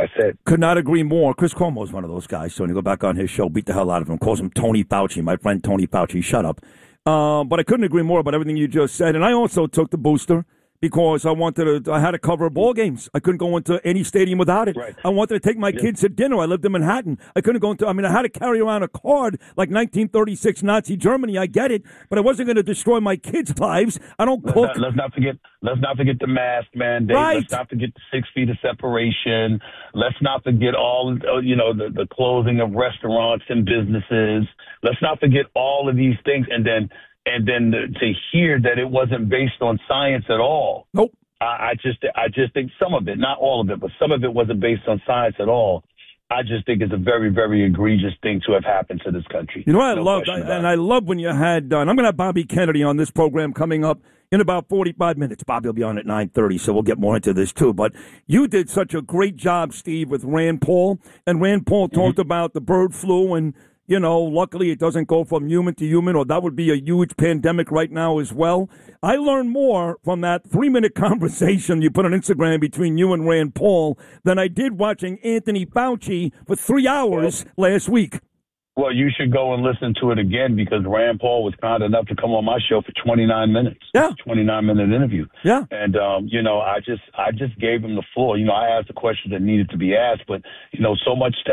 I said. Could not agree more. Chris Cuomo is one of those guys. So when you go back on his show, beat the hell out of him. Calls him Tony Fauci, my friend Tony Fauci. Shut up. But I couldn't agree more about everything you just said. And I also took the booster because I had to cover ball games. I couldn't go into any stadium without it. Right. I wanted to take my kids to dinner. I lived in Manhattan. I couldn't go into, I had to carry around a card like 1936 Nazi Germany. I get it, but I wasn't going to destroy my kids' lives. I don't cook. Let's not forget the mask mandate. Right. Let's not forget the 6 feet of separation. Let's not forget all, the closing of restaurants and businesses. Let's not forget all of these things. And then to hear that it wasn't based on science at all. Nope. I just think some of it, not all of it, but some of it wasn't based on science at all. I just think it's a very, very egregious thing to have happened to this country. You know what I loved? I love when you had, and I'm going to have Bobby Kennedy on this program coming up in about 45 minutes. Bobby will be on at 9:30, so we'll get more into this too. But you did such a great job, Steve, with Rand Paul. And Rand Paul talked about the bird flu and, luckily it doesn't go from human to human, or that would be a huge pandemic right now as well. I learned more from that 3-minute conversation you put on Instagram between you and Rand Paul than I did watching Anthony Fauci for 3 hours last week. Well, you should go and listen to it again because Rand Paul was kind enough to come on my show for 29 minutes. Yeah. 29-minute interview. Yeah. And, I just gave him the floor. I asked the questions that needed to be asked, but, there's so much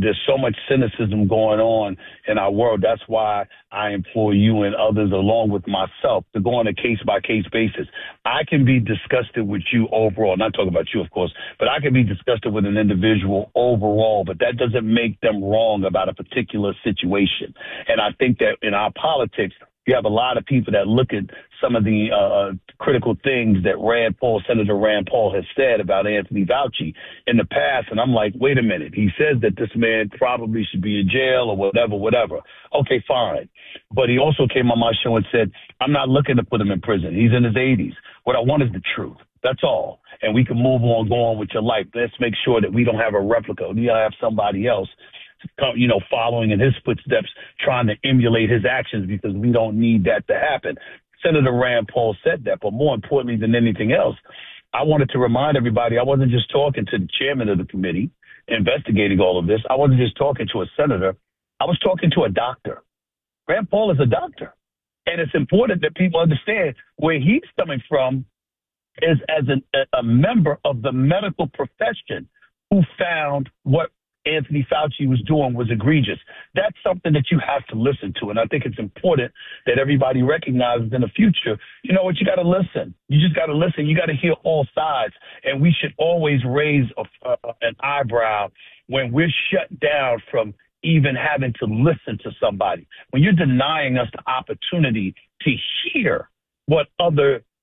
cynicism going on in our world. That's why I implore you and others along with myself to go on a case-by-case basis. I can be disgusted with you overall, not talking about you, of course, but I can be disgusted with an individual overall, but that doesn't make them wrong about a particular situation. And I think that in our politics, you have a lot of people that look at some of the critical things that Senator Rand Paul has said about Anthony Fauci in the past. And I'm like, wait a minute. He says that this man probably should be in jail or whatever. Okay, fine. But he also came on my show and said, I'm not looking to put him in prison. He's in his 80s. What I want is the truth. That's all. And we can move on, go on with your life. Let's make sure that we don't have a replica. We don't have somebody else following in his footsteps, trying to emulate his actions because we don't need that to happen. Senator Rand Paul said that, but more importantly than anything else, I wanted to remind everybody I wasn't just talking to the chairman of the committee investigating all of this. I wasn't just talking to a senator. I was talking to a doctor. Rand Paul is a doctor. And it's important that people understand where he's coming from is as a member of the medical profession who found what Anthony Fauci was doing was egregious. That's something that you have to listen to. And I think it's important that everybody recognizes in the future, you know what, you got to listen. You just got to listen. You got to hear all sides. And we should always raise an eyebrow when we're shut down from even having to listen to somebody. When you're denying us the opportunity to hear what a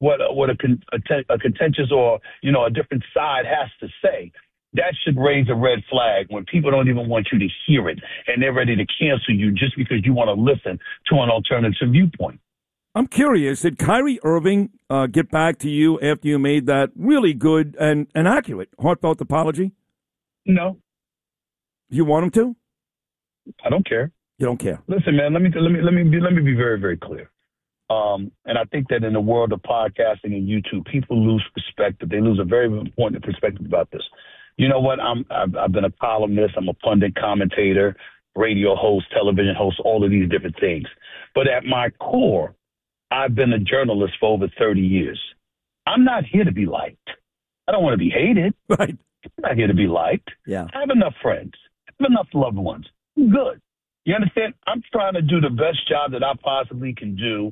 contentious or, a different side has to say, that should raise a red flag when people don't even want you to hear it and they're ready to cancel you just because you want to listen to an alternative viewpoint. I'm curious, did Kyrie Irving get back to you after you made that really good and accurate, heartfelt apology? No. You want him to? I don't care. You don't care? Listen, man, let me be very, very clear. And I think that in the world of podcasting and YouTube, people lose perspective. They lose a very important perspective about this. You know what? I've been a columnist. I'm a pundit, commentator, radio host, television host, all of these different things. But at my core, I've been a journalist for over 30 years. I'm not here to be liked. I don't want to be hated. Right. I'm not here to be liked. Yeah. I have enough friends. I have enough loved ones. I'm good. You understand? I'm trying to do the best job that I possibly can do,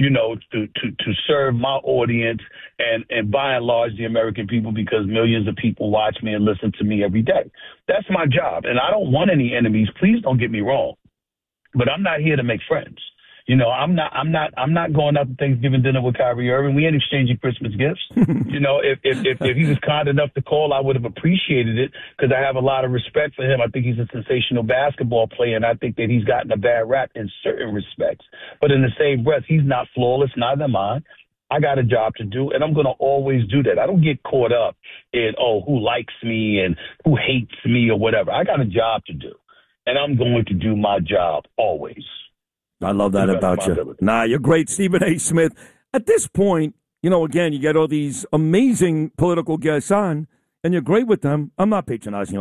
to serve my audience and by and large the American people, because millions of people watch me and listen to me every day. That's my job. And I don't want any enemies. Please don't get me wrong. But I'm not here to make friends. I'm not going out to Thanksgiving dinner with Kyrie Irving. We ain't exchanging Christmas gifts. If he was kind enough to call, I would have appreciated it because I have a lot of respect for him. I think he's a sensational basketball player, and I think that he's gotten a bad rap in certain respects. But in the same breath, he's not flawless, neither am I. I got a job to do, and I'm going to always do that. I don't get caught up in, who likes me and who hates me or whatever. I got a job to do, and I'm going to do my job always. I love that about you. Nah, you're great, Stephen A. Smith. At this point, again, you get all these amazing political guests on, and you're great with them. I'm not patronizing you.